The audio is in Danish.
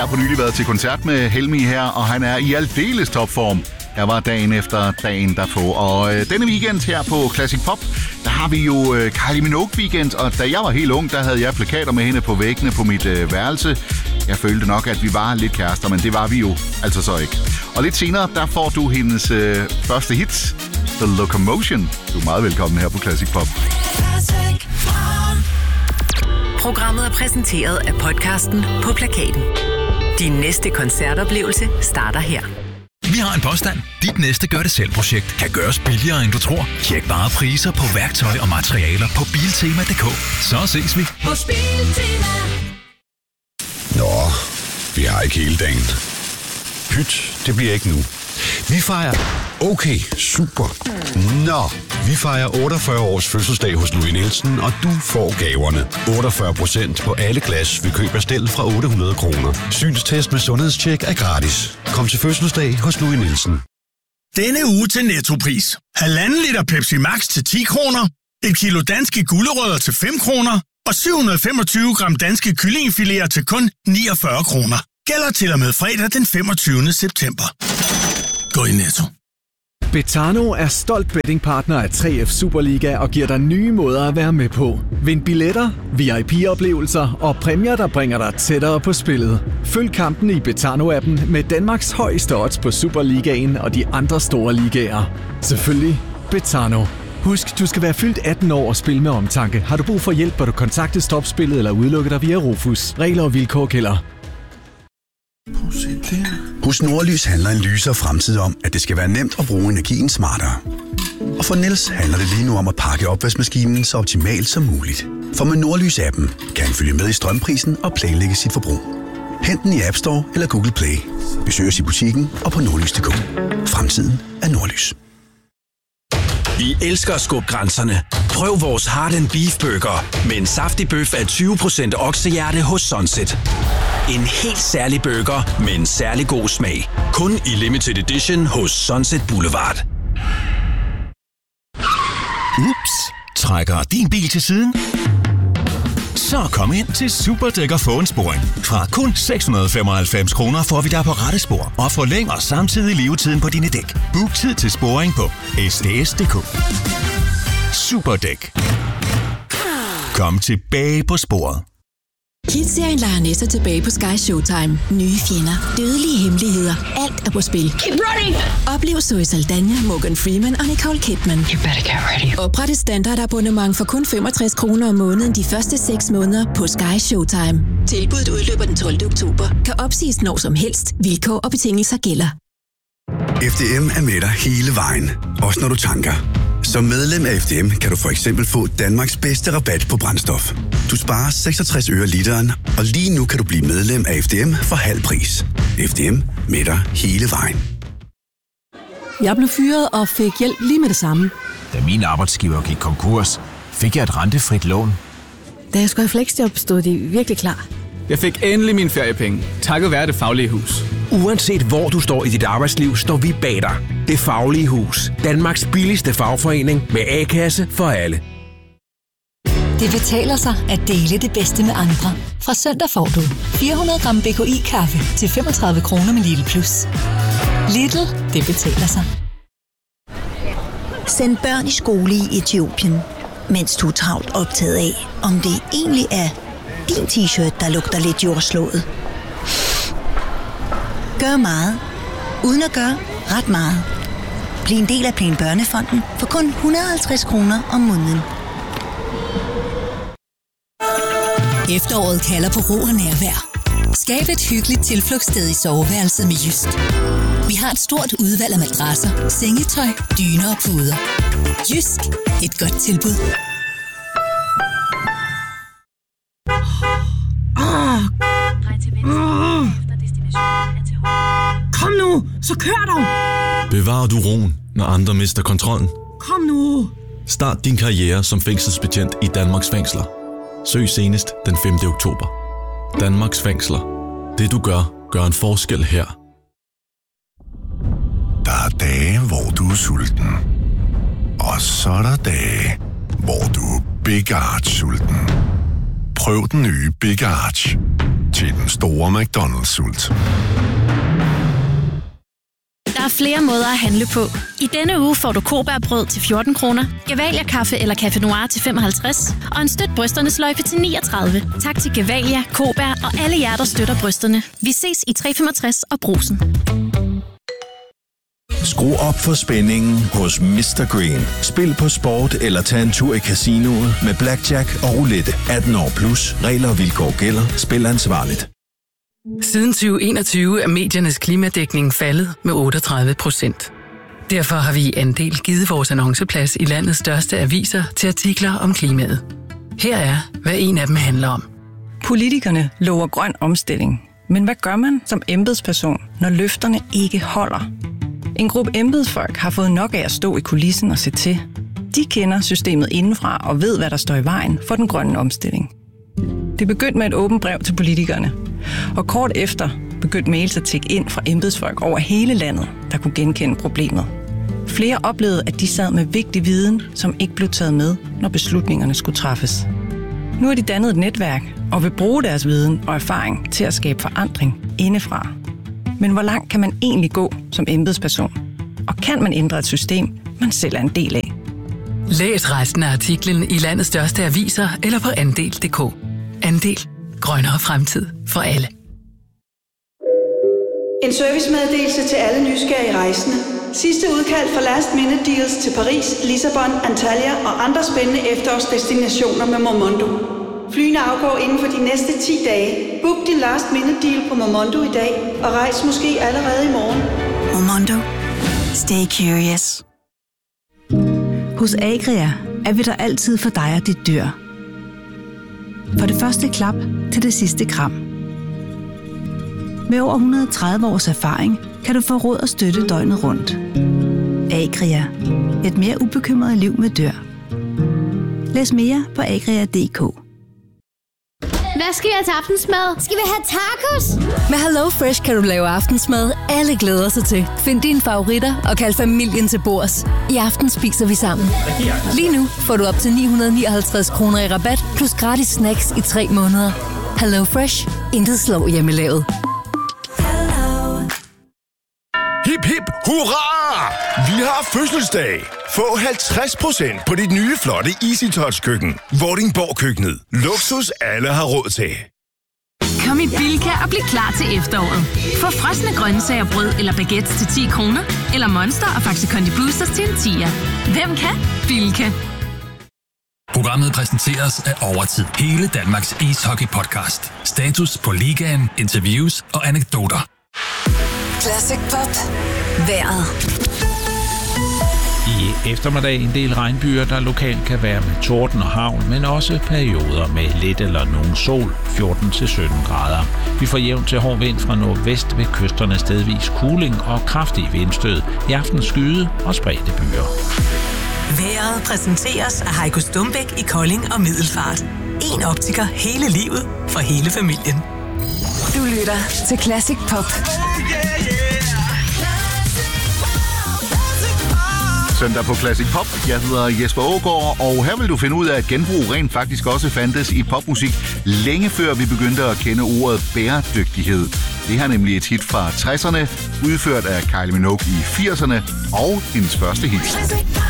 Jeg har på nylig været til koncert med Helmi her, og han er i aldeles topform. Jeg var dagen efter dagen derpå, og denne weekend her på Classic Pop, der har vi jo Kylie Minogue weekend, og da jeg var helt ung, der havde jeg plakater med hende på væggene på mit værelse. Jeg følte nok, at vi var lidt kærester, men det var vi jo altså så ikke. Og lidt senere, der får du hendes første hit, The Locomotion. Du er meget velkommen her på Classic Pop. Programmet er præsenteret af podcasten På Plakaten. Din næste koncertoplevelse starter her. Vi har en påstand. Dit næste gør-det-selv-projekt kan gøres billigere, end du tror. Tjek bare priser på værktøj og materialer på Biltema.dk. Så ses vi hos Biltema. Nå, vi har ikke hele dagen. Pyt, det bliver ikke nu. Vi fejrer... Okay, super. Nå, vi fejrer 48 års fødselsdag hos Louis Nielsen, og du får gaverne. 48% på alle glas ved køb af stel fra 800 kroner. Synstest med sundhedstjek er gratis. Kom til fødselsdag hos Louis Nielsen. Denne uge til Nettopris. 1,5 liter Pepsi Max til 10 kroner. 1 kilo danske gulerødder til 5 kroner. Og 725 gram danske kyllingefiléer til kun 49 kroner. Gælder til og med fredag den 25. september. Gå i Netto. Betano er stolt bettingpartner af 3F Superliga og giver dig nye måder at være med på. Vind billetter, VIP-oplevelser og præmier, der bringer dig tættere på spillet. Følg kampen i Betano-appen med Danmarks højeste odds på Superligaen og de andre store ligaer. Selvfølgelig Betano. Husk, du skal være fyldt 18 år og spille med omtanke. Har du brug for hjælp, bør du kontakte Stopspillet eller udelukke dig via Rufus. Regler og vilkår gælder. Hos Nordlys handler en lysere fremtid om, at det skal være nemt at bruge energien smartere. Og for Niels handler det lige nu om at pakke opvaskemaskinen så optimalt som muligt. For med Nordlys-appen kan han følge med i strømprisen og planlægge sit forbrug. Hent den i App Store eller Google Play. Besøg os i butikken og på nordlys.dk. Fremtiden er Nordlys. Vi elsker at skubbe grænserne. Prøv vores Heart & Beef Burger med en saftig bøf af 20% oksehjerte hos Sunset. En helt særlig burger med en særlig god smag. Kun i limited edition hos Sunset Boulevard. Ups, trækker din bil til siden? Så kom ind til Superdæk og få en sporing. Fra kun 695 kroner får vi dig på rette spor og forlænger samtidig levetiden på dine dæk. Book tid til sporing på sds.dk. Superdæk. Kom tilbage på sporet. Kids-serien leger næster tilbage på Sky Showtime. Nye fjender, dødelige hemmeligheder, alt er på spil. Keep running! Oplev Zoe Saldana, Morgan Freeman og Nicole Kidman. You better get ready. Opret et standardabonnement for kun 65 kroner om måneden de første 6 måneder på Sky Showtime. Tilbuddet udløber den 12. oktober. Kan opsiges når som helst. Vilkår og betingelser gælder. FDM er med dig hele vejen, også når du tanker. Som medlem af FDM kan du for eksempel få Danmarks bedste rabat på brændstof. Du sparer 66 øre literen, og lige nu kan du blive medlem af FDM for halv pris. FDM med dig hele vejen. Jeg blev fyret og fik hjælp lige med det samme. Da min arbejdsgiver gik konkurs, fik jeg et rentefrit lån. Da jeg skulle have fleksjob, stod de virkelig klar. Jeg fik endelig mine feriepenge, takket være Det Faglige Hus. Uanset hvor du står i dit arbejdsliv, står vi bag dig. Det Faglige Hus. Danmarks billigste fagforening med A-kasse for alle. Det betaler sig at dele det bedste med andre. Fra søndag får du 400 gram BKI-kaffe til 35 kroner med Lidl Plus. Lidl, det betaler sig. Send børn i skole i Etiopien, mens du er travlt optaget af, om det egentlig er din t-shirt, der lugter lidt jordslået. Gør meget, uden at gøre ret meget. Bliv en del af Plan Børnefonden for kun 150 kroner om måneden. Efteråret kalder på ro og nærvær. Skab et hyggeligt tilflugtssted i soveværelset med Jysk. Vi har et stort udvalg af madrasser, sengetøj, dyner og puder. Jysk. Et godt tilbud. Kom nu, så kør dog! Bevarer du roen, når andre mister kontrollen? Kom nu! Start din karriere som fængselsbetjent i Danmarks Fængsler. Søg senest den 5. oktober. Danmarks Fængsler. Det du gør, gør en forskel her. Der er dage, hvor du er sulten. Og så er der dage, hvor du er Big Arch sulten. Prøv den nye Big Arch. til den store McDonald's-sult. Der er flere måder at handle på. I denne uge får du Kobærbrød til 14 kroner, Gevalia kaffe eller Café Noir til 55 og en støt brysterne sløjfe til 39. Tak til Gevalia, Kobær og alle jer, der støtter brysterne. Vi ses i 365 og Brugsen. Skru op for spændingen hos Mr. Green. Spil på sport eller tag en tur i casinoet med blackjack og roulette. 18 år plus. Regler og vilkår gælder. Spil ansvarligt. Siden 2021 er mediernes klimadækning faldet med 38%. Derfor har vi i Andel givet vores annonceplads i landets største aviser til artikler om klimaet. Her er, hvad en af dem handler om. Politikerne lover grøn omstilling. Men hvad gør man som embedsperson, når løfterne ikke holder? En gruppe embedsfolk har fået nok af at stå i kulissen og se til. De kender systemet indenfra og ved, hvad der står i vejen for den grønne omstilling. Det begyndte med et åbent brev til politikerne. Og kort efter begyndte mails at tikke ind fra embedsfolk over hele landet, der kunne genkende problemet. Flere oplevede, at de sad med vigtig viden, som ikke blev taget med, når beslutningerne skulle træffes. Nu har de dannet et netværk og vil bruge deres viden og erfaring til at skabe forandring indefra. Men hvor langt kan man egentlig gå som embedsperson? Og kan man ændre et system, man selv er en del af? Læs resten af artiklen i landets største aviser eller på andel.dk. Andel. Grønnere fremtid for alle. En servicemeddelelse til alle nysgerrige rejsende. Sidste udkald for last minute deals til Paris, Lissabon, Antalya og andre spændende efterårsdestinationer med Momondo. Flyene afgår inden for de næste 10 dage. Book din last minute deal på Momondo i dag og rejs måske allerede i morgen. Momondo. Stay curious. Hos Agria er vi der altid for dig og dit dyr. For det første klap til det sidste kram. Med over 130 års erfaring kan du få råd og støtte døgnet rundt. Agria. Et mere ubekymret liv med dyr. Læs mere på agria.dk. Hvad skal vi have til aftensmad? Skal vi have tacos? Med HelloFresh kan du lave aftensmad, alle glæder sig til. Find dine favoritter og kald familien til bords. I aften spiser vi sammen. Lige nu får du op til 959 kroner i rabat, plus gratis snacks i 3 måneder. HelloFresh. Intet slår hjemmelavet. Hip hip hurra! Vi har fødselsdag! Få 50% på dit nye flotte EasyTouch-køkken. Vordingborg-køkkenet. Luksus alle har råd til. Kom i Bilka og bliv klar til efteråret. Få frosne grøntsager, brød eller baguettes til 10 kroner, eller Monster og Faxe Kondi Boosters til en 10'er. Hvem kan? Bilka. Programmet præsenteres af Overtid. Hele Danmarks ishockey-podcast. Status på ligaen, interviews og anekdoter. Classic Pop. Vejret. I eftermiddag en del regnbyer, der lokalt kan være med torden og hagl, men også perioder med lidt eller nogen sol, 14-17 grader. Vi får jævn til hård vind fra nordvest ved kysterne, stedvis kuling og kraftig vindstød. I aften skyde og spredte byer. Vejret præsenteres af Heiko Stumbæk i Kolding og Middelfart. En optiker hele livet for hele familien. Du lytter til Classic Pop. Søndag på Classic Pop. Jeg hedder Jesper Aagaard, og her vil du finde ud af, at genbrug rent faktisk også fandtes i popmusik, længe før vi begyndte at kende ordet bæredygtighed. Det her er nemlig et hit fra 60'erne, udført af Kylie Minogue i 80'erne, og hendes første hit.